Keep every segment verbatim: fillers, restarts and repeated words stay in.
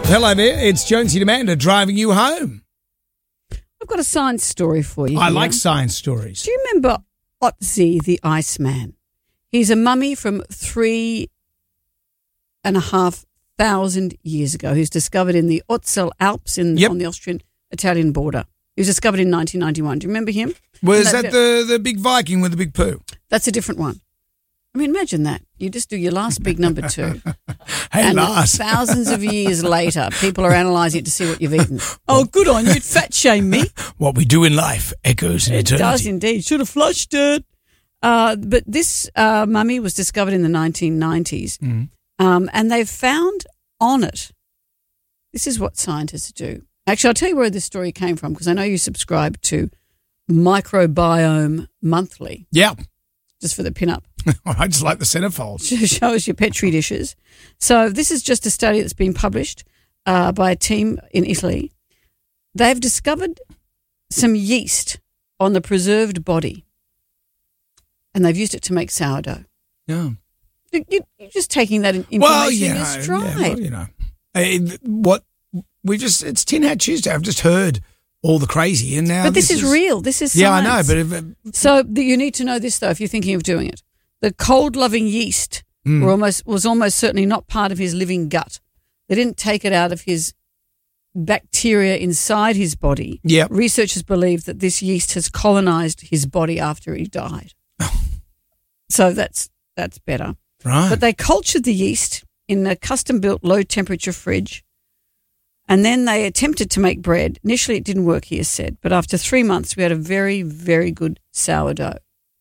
Hello there, it's Jonesy and Amanda driving you home. I've got a science story for you. I here. like science stories. Do you remember Otzi the Iceman? He's a mummy from three and a half thousand years ago who's discovered in the Ötztal Alps in, Yep. on the Austrian-Italian border. He was discovered in nineteen ninety-one. Do you remember him? Was And that the, the big Viking with the big poo? That's a different one. I mean, imagine that. You just do your last big number two. Hey, and last. thousands of years later, people are analysing it to see what you've eaten. Oh, good on you. You'd fat shame me. What we do in life echoes in It eternity. does indeed. Should have flushed it. Uh, but this uh, mummy was discovered in the nineteen nineties, Mm. um, and they've found on it, this is what scientists do. Actually, I'll tell you where this story came from because I know you subscribe to Microbiome Monthly, Yeah. just for the pin-up. I just like the centerfolds. Show us your Petri dishes. So this is just a study that's been published uh, by a team in Italy. They've discovered some yeast on the preserved body, and they've used it to make sourdough. Yeah. You- you- You're just taking that information Well, you know, as yeah, stride. well, you know. Eh, what we just, it's Tin Hat Tuesday. I've just heard all the crazy and now but this, is, real. This is science. Yeah, I know, but if, So the, you need to know this, though, if you're thinking of doing it. The cold-loving yeast Mm. were almost was almost certainly not part of his living gut. They didn't take it out of his bacteria inside his body. Yep. Researchers believe that this yeast has colonized his body after he died. So that's that's better. right. But they cultured the yeast in a custom-built low-temperature fridge, and then they attempted to make bread. Initially, it didn't work, he has said, but after three months, we had a very, very good sourdough.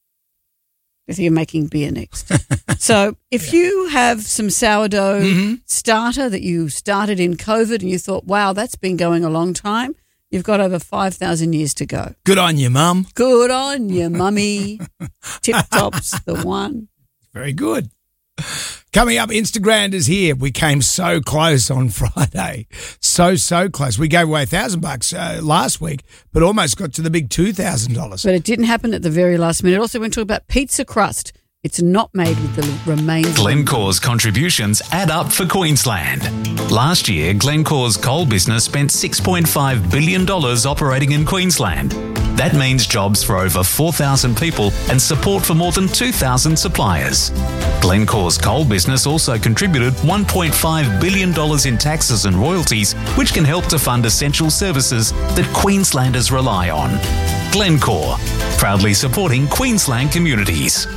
I think you're making beer next. So if you have some sourdough Mhm. starter that you started in COVID and you thought, wow, that's been going a long time, you've got over five thousand years to go. Good on you, Mum. Good on you, mummy. Tip Top's the one. Very good. Coming up, Instagram is here. We came so close on Friday. So, so close. We gave away a thousand bucks uh, last week, but almost got to the big two thousand dollars. But it didn't happen at the very last minute. Also, we're going to talk about pizza crust. It's not made with the remains. Glencore's contributions add up for Queensland. Last year, Glencore's coal business spent six point five billion dollars operating in Queensland. That means jobs for over four thousand people and support for more than two thousand suppliers. Glencore's coal business also contributed one point five billion dollars in taxes and royalties, which can help to fund essential services that Queenslanders rely on. Glencore, proudly supporting Queensland communities.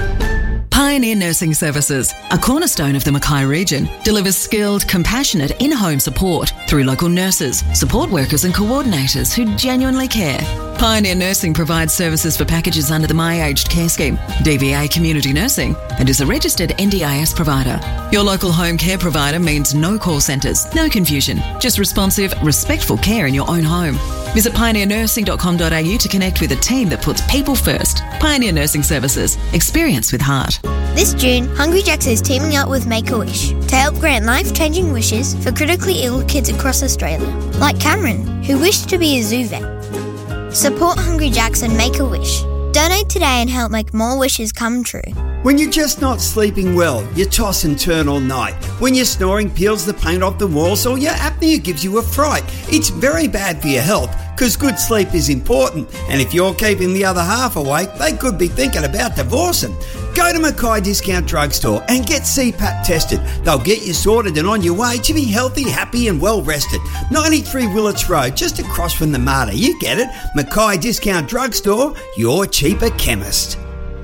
Pioneer Nursing Services, a cornerstone of the Mackay region, delivers skilled, compassionate in-home support through local nurses, support workers and coordinators who genuinely care. Pioneer Nursing provides services for packages under the My Aged Care Scheme, D V A Community Nursing, and is a registered N D I S provider. Your local home care provider means no call centres, no confusion, just responsive, respectful care in your own home. Visit pioneer nursing dot com dot a u to connect with a team that puts people first. Pioneer Nursing Services. Experience with heart. This June, Hungry Jack's is teaming up with Make-A-Wish to help grant life-changing wishes for critically ill kids across Australia, like Cameron, who wished to be a zoo vet. Support Hungry Jack's and Make-A-Wish. Donate today and help make more wishes come true. When you're just not sleeping well, you toss and turn all night. When your snoring peels the paint off the walls or your apnea gives you a fright, it's very bad for your health because good sleep is important. And if you're keeping the other half awake, they could be thinking about divorcing. Go to Mackay Discount Drugstore and get C PAP tested. They'll get you sorted and on your way to be healthy, happy and well rested. ninety-three Willits Road, just across from the Marta. You get it. Mackay Discount Drugstore, your cheaper chemist.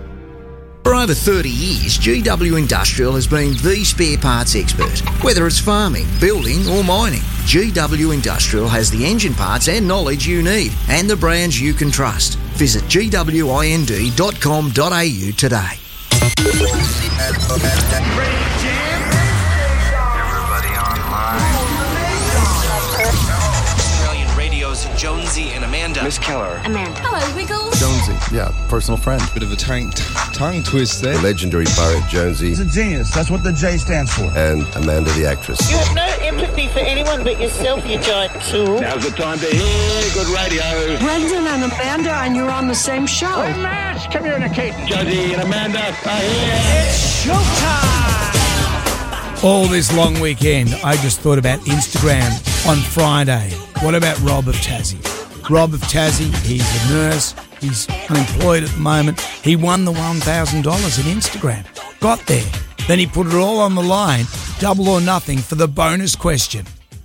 For over thirty years, G W Industrial has been the spare parts expert. Whether it's farming, building or mining, G W Industrial has the engine parts and knowledge you need and the brands you can trust. Visit g w i n d dot com dot a u today. Everybody online. Australian Radio's Jonesy and Amanda. Miss Keller. Amanda. Hello, Wiggles. Jonesy, yeah, personal friend. Bit of a tongue, tongue twist there. The legendary pirate Jonesy. He's a genius. That's what the J stands for. And Amanda the actress. You have no empathy for anyone but yourself, you giant tool. Now's the time to hear good radio. Brendan and Amanda, and you're on the same show. We're mass communicating. Jonesy and Amanda are here. It's showtime. All this long weekend, I just thought about Instagram on Friday. What about Rob of Tassie? Rob of Tassie, he's a nurse. He's unemployed at the moment. He won the one thousand dollars in Instagram. Got there. Then he put it all on the line, double or nothing, for the bonus question.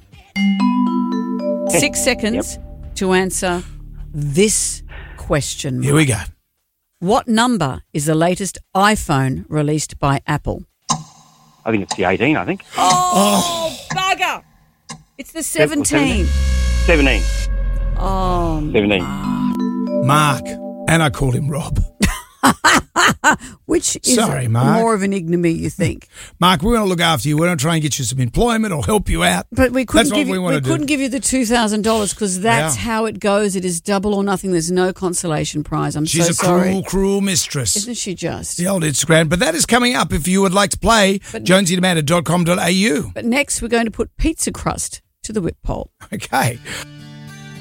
Six seconds yep. to answer this question. Here we go. What number is the latest iPhone released by Apple? I think it's the eighteen, I think. Oh, oh. bugger. It's the seventeen. seventeen. Oh, seventeen. Mark. And I called him Rob. Which is Sorry, Mark. more of an ignominy, you think? Mark, we want to look after you. We want to try and get you some employment or help you out. But we couldn't, That's give, what we you, want we to couldn't do. give you the two thousand dollars because that's Yeah. how it goes. It is double or nothing. There's no consolation prize. I'm She's so a sorry. cruel, cruel mistress. Isn't she just? The old Instagram. But that is coming up if you would like to play. Jonesy and Amanda dot com dot a u. But next we're going to put pizza crust to the whip pole. Okay.